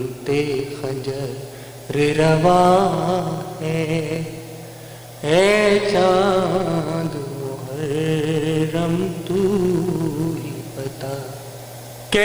ते खंजर रवा है चांद मुहर्रम तू ही बता।